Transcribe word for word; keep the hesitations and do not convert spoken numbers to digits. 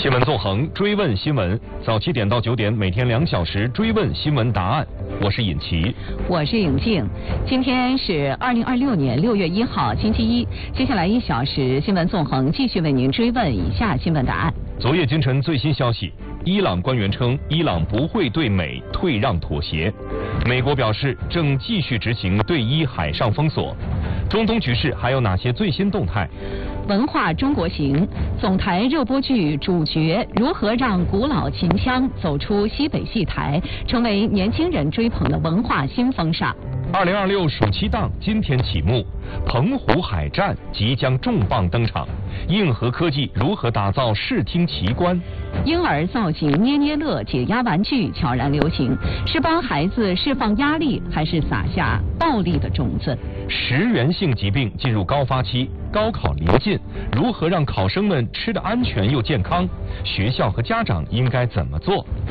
新闻纵横，追问新闻，早七点到九点，每天两小时追问新闻答案。我是尹奇， 我是尹静。今天是二零二六年六月一号，星期一。接下来一小时，新闻纵横继续为您追问以下新闻答案。 昨夜今晨最新消息，伊朗官员称，伊朗不会对美退让妥协。美国表示正继续执行对伊海上封锁。中东局势还有哪些最新动态？ 文化中国行，总台热播剧主角如何让古老秦腔走出西北戏台，成为年轻人追捧的文化新风尚。 二零二六暑期档今天启幕，澎湖海战即将重磅登场，硬核科技如何打造视听奇观？ 婴儿造型捏捏乐解压玩具悄然流行，是帮孩子释放压力，还是撒下暴力的种子？ 食源性疾病进入高发期，高考临近，如何让考生们吃得安全又健康？学校和家长应该怎么做？